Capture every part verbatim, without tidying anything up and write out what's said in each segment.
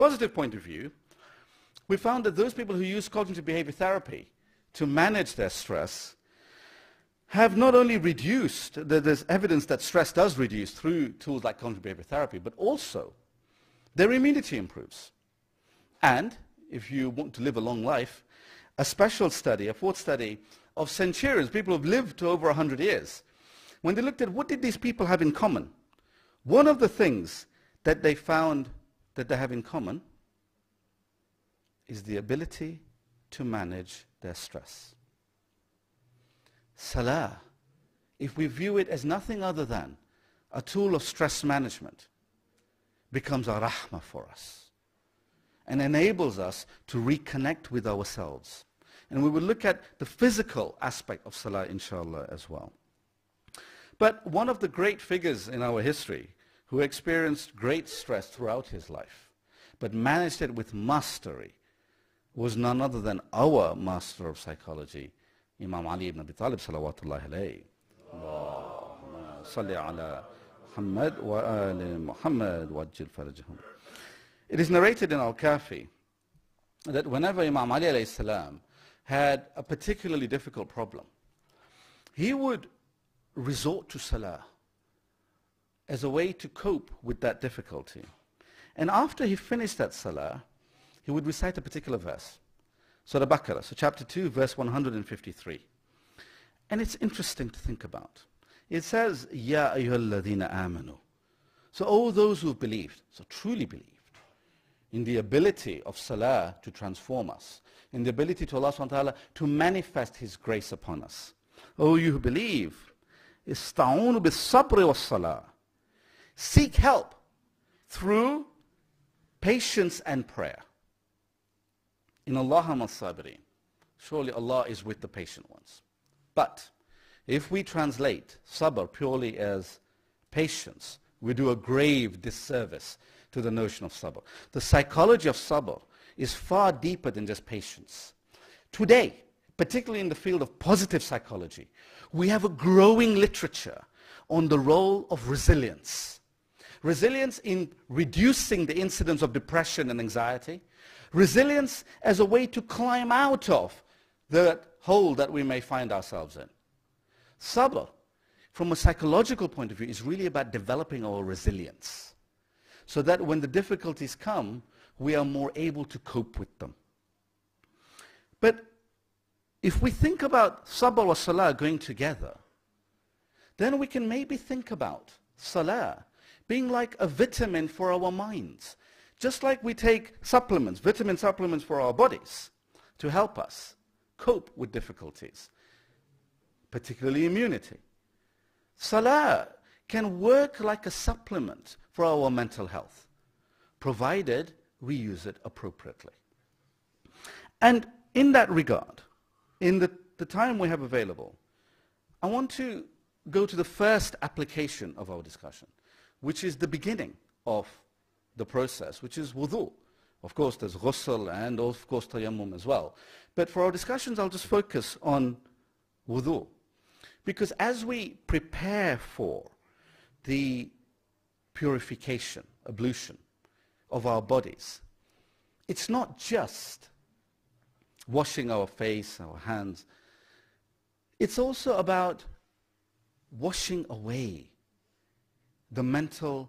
positive point of view, we found that those people who use cognitive behavior therapy to manage their stress have not only reduced, there's evidence that stress does reduce through tools like cognitive behavior therapy, but also their immunity improves. And if you want to live a long life, a special study, a fourth study of centurions, people who have lived to over one hundred years, when they looked at what did these people have in common, one of the things that they found that they have in common is the ability to manage their stress. Salah, if we view it as nothing other than a tool of stress management, becomes a rahmah for us and enables us to reconnect with ourselves. And we will look at the physical aspect of Salah, inshallah, as well. But one of the great figures in our history who experienced great stress throughout his life, but managed it with mastery, was none other than our master of psychology, Imam Ali ibn Abi Talib, salawatullahi alayhi. Allahumma salli ala Muhammad wa ali Muhammad wa ajil farajahum. It is narrated in Al-Kafi that whenever Imam Ali alayhi salam had a particularly difficult problem, he would resort to Salah as a way to cope with that difficulty. And after he finished that Salah, he would recite a particular verse. Surah Baqarah, so chapter two, verse one hundred fifty-three. And it's interesting to think about. It says, Ya ayyuhalladhina amanu. So all those who've believed, so truly believed, in the ability of Salah to transform us, in the ability to Allah subhanahu wa ta'ala to manifest His grace upon us. Oh, you who believe, ista'unu bis-sabri was-salah. Seek help through patience and prayer. In Allah as-sabirin. Surely Allah is with the patient ones. But if we translate sabr purely as patience, we do a grave disservice to the notion of sabr. The psychology of sabr is far deeper than just patience. Today, particularly in the field of positive psychology, we have a growing literature on the role of resilience. Resilience in reducing the incidence of depression and anxiety. Resilience as a way to climb out of the hole that we may find ourselves in. Sabr, from a psychological point of view, is really about developing our resilience, so that when the difficulties come, we are more able to cope with them. But if we think about sabr or salah going together, then we can maybe think about salah being like a vitamin for our minds. Just like we take supplements, vitamin supplements for our bodies to help us cope with difficulties, particularly immunity. Salah can work like a supplement for our mental health, provided we use it appropriately. And in that regard, in the, the time we have available, I want to go to the first application of our discussion, which is the beginning of the process, which is wudu. Of course, there's ghusl and of course tayammum as well. But for our discussions, I'll just focus on wudu. Because as we prepare for the purification, ablution of our bodies, it's not just washing our face, our hands. It's also about washing away the mental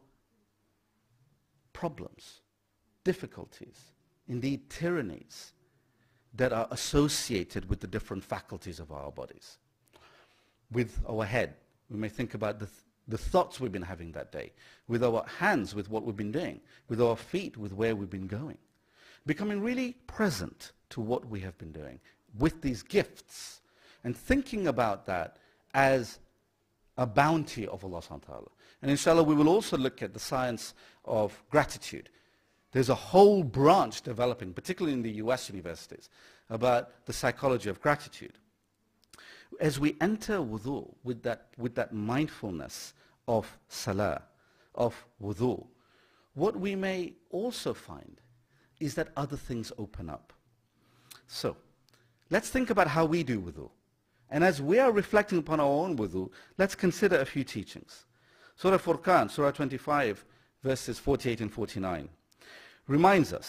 problems, difficulties, indeed tyrannies that are associated with the different faculties of our bodies. With our head, we may think about the, th the thoughts we've been having that day. With our hands, with what we've been doing. With our feet, with where we've been going. Becoming really present to what we have been doing with these gifts, and thinking about that as a bounty of Allah subhanahu wa ta'ala. And inshallah we will also look at the science of gratitude. There's a whole branch developing, particularly in the U S universities, about the psychology of gratitude. As we enter wudu with that, with that mindfulness of salah, of wudu, what we may also find is that other things open up. So, let's think about how we do wudu. And as we are reflecting upon our own wudu, let's consider a few teachings. Surah Furqan, Surah twenty-five, verses forty-eight and forty-nine, reminds us